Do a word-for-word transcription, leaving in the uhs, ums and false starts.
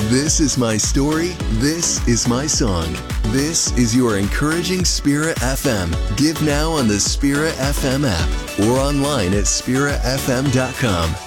This is my story. This is my song. This is your encouraging Spirit F M. Give now on the Spirit F M app or online at spirit f m dot com.